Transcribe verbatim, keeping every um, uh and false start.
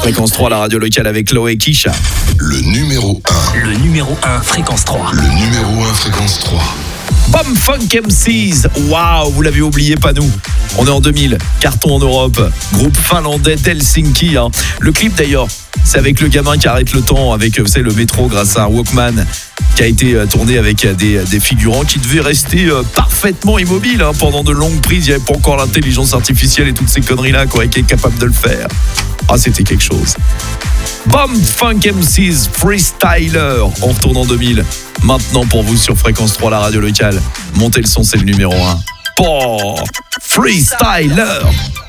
Fréquence trois, la radio locale avec Chloé et Kisha. Le numéro un. Le numéro un, Fréquence trois. Le numéro un, Fréquence trois. Bomb Funk M Cs, waouh, vous l'avez oublié, pas nous. On est en deux mille, carton en Europe, groupe finlandais d'Helsinki. Hein. Le clip d'ailleurs, c'est avec le gamin qui arrête le temps avec, vous savez, le métro grâce à un Walkman qui a été tourné avec des, des figurants qui devaient rester euh, parfaitement immobiles hein, pendant de longues prises. Il n'y avait pas encore l'intelligence artificielle et toutes ces conneries-là quoi, qui est capable de le faire. Ah, c'était quelque chose. Bomb Funk M Cs Freestyler, on retourne en deux mille. Maintenant pour vous sur Fréquence trois, la radio locale. Montez le son, c'est le numéro un. Oh, Freestyler.